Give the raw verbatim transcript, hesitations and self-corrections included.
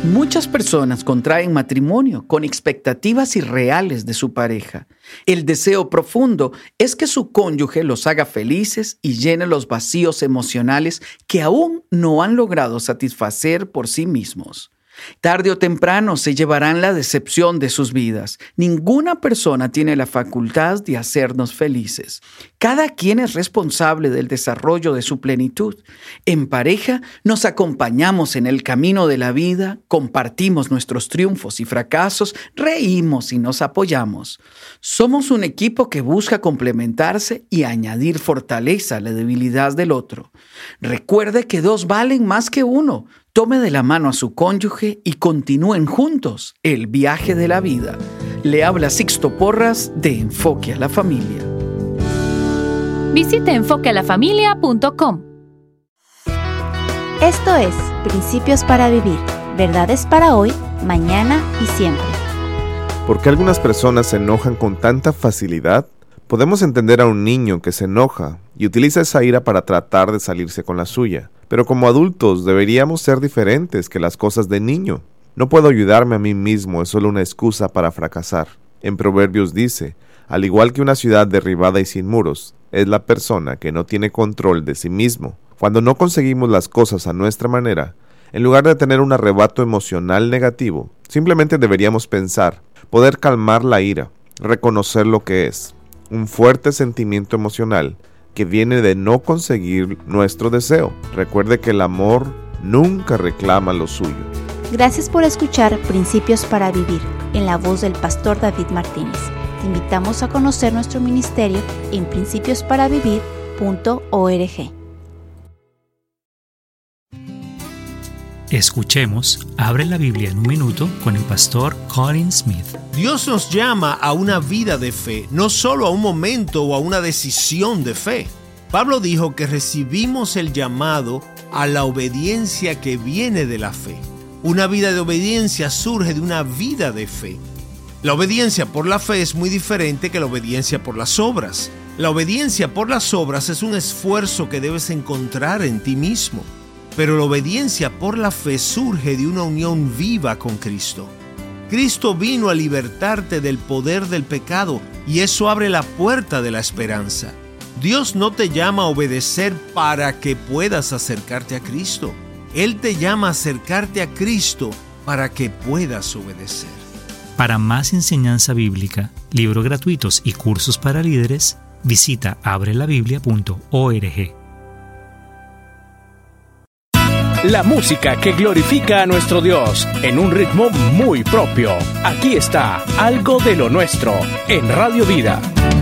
Muchas personas contraen matrimonio con expectativas irreales de su pareja. El deseo profundo es que su cónyuge los haga felices y llene los vacíos emocionales que aún no han logrado satisfacer por sí mismos. Tarde o temprano se llevarán la decepción de sus vidas. Ninguna persona tiene la facultad de hacernos felices. Cada quien es responsable del desarrollo de su plenitud. En pareja nos acompañamos en el camino de la vida, compartimos nuestros triunfos y fracasos, reímos y nos apoyamos. Somos un equipo que busca complementarse y añadir fortaleza a la debilidad del otro. Recuerde que dos valen más que uno. Tome de la mano a su cónyuge y continúen juntos el viaje de la vida. Le habla Sixto Porras de Enfoque a la Familia. Visite enfoque a la familia punto com. Esto es Principios para Vivir. Verdades para hoy, mañana y siempre. ¿Por qué algunas personas se enojan con tanta facilidad? Podemos entender a un niño que se enoja y utiliza esa ira para tratar de salirse con la suya. Pero como adultos deberíamos ser diferentes que las cosas de niño. No puedo ayudarme a mí mismo, es solo una excusa para fracasar. En Proverbios dice, al igual que una ciudad derribada y sin muros, es la persona que no tiene control de sí mismo. Cuando no conseguimos las cosas a nuestra manera, en lugar de tener un arrebato emocional negativo, simplemente deberíamos pensar, poder calmar la ira, reconocer lo que es, un fuerte sentimiento emocional que viene de no conseguir nuestro deseo. Recuerde que el amor nunca reclama lo suyo. Gracias por escuchar Principios para Vivir, en la voz del pastor David Martínez. Te invitamos a conocer nuestro ministerio en principios para vivir punto org. Escuchemos Abre la Biblia en un minuto con el pastor Colin Smith. Dios nos llama a una vida de fe, no solo a un momento o a una decisión de fe. Pablo dijo que recibimos el llamado a la obediencia que viene de la fe. Una vida de obediencia surge de una vida de fe. La obediencia por la fe es muy diferente que la obediencia por las obras. La obediencia por las obras es un esfuerzo que debes encontrar en ti mismo. Pero la obediencia por la fe surge de una unión viva con Cristo. Cristo vino a libertarte del poder del pecado y eso abre la puerta de la esperanza. Dios no te llama a obedecer para que puedas acercarte a Cristo. Él te llama a acercarte a Cristo para que puedas obedecer. Para más enseñanza bíblica, libros gratuitos y cursos para líderes, visita abre la biblia punto org. La música que glorifica a nuestro Dios en un ritmo muy propio. Aquí está Algo de lo Nuestro en Radio Vida.